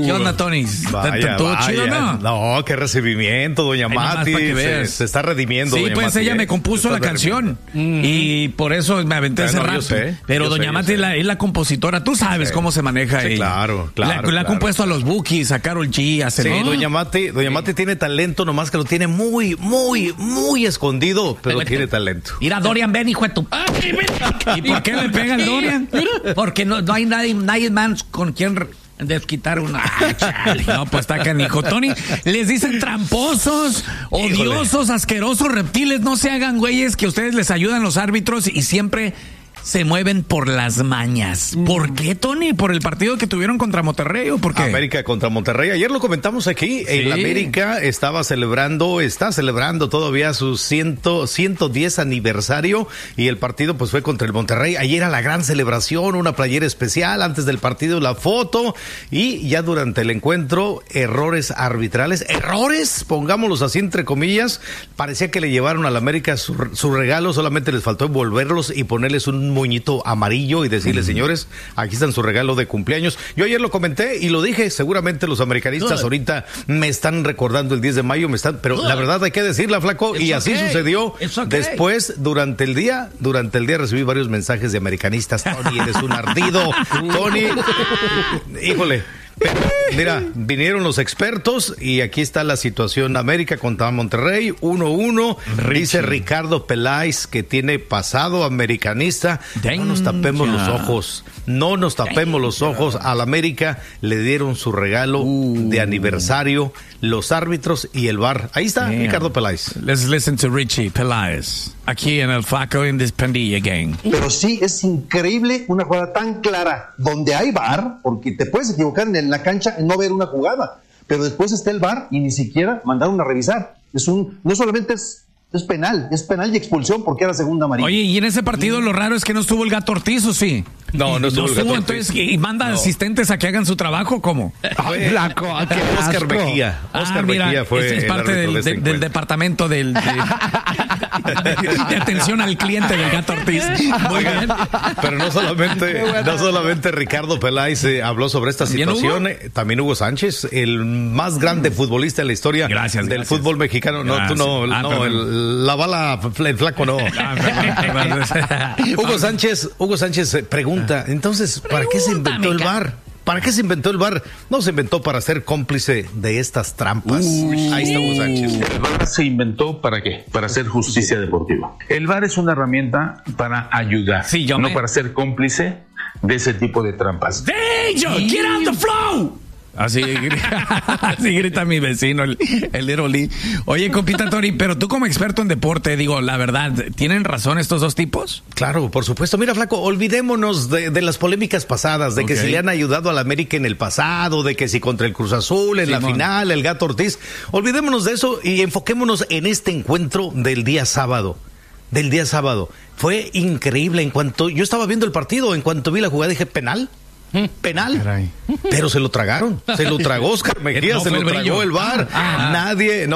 ¿Qué onda, Tony? ¿Todo chido, no? No, qué recibimiento, doña Mati. Se está redimiendo, sí, doña pues Mati, ella me compuso la canción y por eso me aventé ese rap. Pero doña Mati es la compositora. Tú sabes cómo se maneja ella. Claro. La ha compuesto a los Bookies, a Karol G, a Sí, doña Mati tiene talento, nomás que lo tiene muy, muy, muy escondido, pero tiene talento. Mira, Dorian, ven, hijo de tu... ¿Y por qué le pega el Dorian? Porque no hay nadie más con quien desquitar una... No, pues está canijo. Tony, les dicen tramposos, odiosos, asquerosos, reptiles. No se hagan güeyes, que ustedes les ayudan los árbitros y siempre se mueven por las mañas. ¿Por qué, Tony? ¿Por el partido que tuvieron contra Monterrey o por qué? América contra Monterrey. Ayer lo comentamos aquí. Sí. El América está celebrando todavía su 110 aniversario y el partido pues fue contra el Monterrey. Ayer era la gran celebración, una playera especial, antes del partido la foto y ya durante el encuentro errores arbitrales. Errores, pongámoslos así entre comillas. Parecía que le llevaron al América su regalo, solamente les faltó envolverlos y ponerles un moñito amarillo y decirle, señores, aquí están su regalo de cumpleaños. Yo ayer lo comenté y lo dije, seguramente los americanistas ahorita me están recordando el 10 de mayo, pero la verdad hay que decirla, flaco, y así sucedió. Después, durante el día recibí varios mensajes de americanistas. Tony, eres un ardido. Tony, híjole. Pero, mira, vinieron los expertos y aquí está la situación. América contra Monterrey, 1-1. Dice Ricardo Peláez que tiene pasado americanista. No nos tapemos los ojos. No nos tapemos los ojos. Al América le dieron su regalo de aniversario, los árbitros y el VAR. Ahí está Ricardo Peláez. Let's listen to Richie Peláez. Aquí en el Flaco in this Pandilla Gang. Pero sí, es increíble una jugada tan clara donde hay VAR, porque te puedes equivocar en la cancha en no ver una jugada, pero después está el VAR y ni siquiera mandaron a revisar. No solamente es penal, es penal y expulsión porque era segunda amarilla. Oye, y en ese partido lo raro es que no estuvo el Gato Ortiz, ¿o sí? No estuvo el Gato Ortiz. Entonces, ¿y manda asistentes a que hagan su trabajo? ¿Cómo? Oscar Mejía. Mejía fue es parte del departamento de atención al cliente del Gato Ortiz. Muy bien. Pero no solamente Ricardo Peláez habló sobre esta situación, también Hugo Sánchez, el más grande futbolista en la historia del fútbol mexicano. No, tú no, la bala, el flaco no. Hugo Sánchez pregunta, entonces, ¿para qué se inventó el VAR? ¿Para qué se inventó el VAR? No se inventó para ser cómplice de estas trampas. Ahí está Hugo Sánchez. El VAR se inventó ¿para qué? Para hacer justicia deportiva. El VAR es una herramienta para ayudar, no para ser cómplice de ese tipo de trampas. Danger, get out the flow. Así grita mi vecino, el Little Lee. Oye, compita Tony, pero tú como experto en deporte, digo, la verdad, ¿tienen razón estos dos tipos? Claro, por supuesto. Mira, flaco, olvidémonos de las polémicas pasadas, de que si le han ayudado al América en el pasado, de que si contra el Cruz Azul en la final, el Gato Ortiz. Olvidémonos de eso y enfoquémonos en este encuentro del día sábado. Fue increíble. En cuanto yo estaba viendo el partido, en cuanto vi la jugada dije, ¿penal? Caray. Pero se lo tragaron, se lo tragó Oscar Mejía, se lo tragó el VAR. Nadie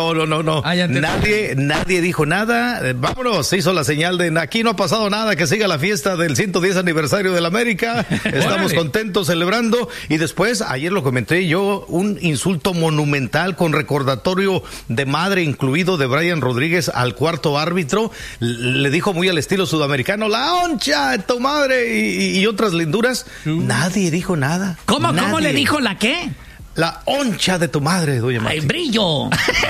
dijo nada. Vámonos, se hizo la señal de aquí no ha pasado nada, que siga la fiesta del 110 aniversario del América. Estamos contentos celebrando. Y después, ayer lo comenté yo, un insulto monumental con recordatorio de madre incluido de Brian Rodríguez al cuarto árbitro. Le dijo muy al estilo sudamericano, la honcha de tu madre y otras linduras. Nadie dijo nada. ¿Cómo le dijo la qué? La honcha de tu madre, doña Mati. ¡Ay, brillo!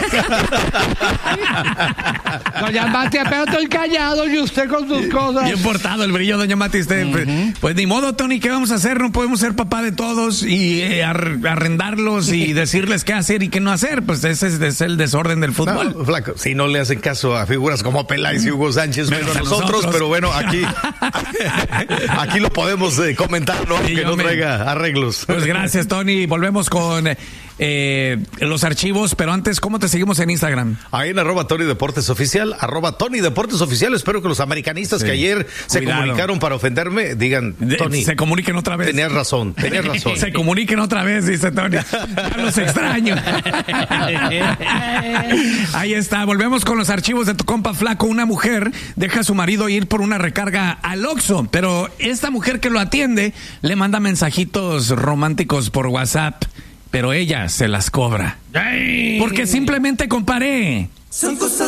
Doña Mati, pero estoy callado y usted con sus cosas. Bien portado el brillo, doña Mati. Pues ni modo, Tony, ¿qué vamos a hacer? No podemos ser papá de todos y arrendarlos y decirles qué hacer y qué no hacer. Pues ese es el desorden del fútbol. No, flaco, si no le hacen caso a figuras como Peláez y Hugo Sánchez, menos a nosotros, pero bueno, aquí lo podemos comentar, ¿no? Sí, que no traiga arreglos. Pues gracias, Tony. Volvemos con los archivos, pero antes, ¿cómo te seguimos en Instagram? Ahí en @Tony Deportes Oficial, @Tony Deportes Oficial. Espero que los americanistas que ayer se comunicaron para ofenderme digan, Tony, se comuniquen otra vez. Tenías razón. Se comuniquen otra vez, dice Tony. Ya los extraño. Ahí está, volvemos con los archivos de tu compa Flaco. Una mujer deja a su marido ir por una recarga al Oxxo, pero esta mujer que lo atiende le manda mensajitos románticos por WhatsApp pero ella se las cobra. Porque simplemente comparé. Son cosas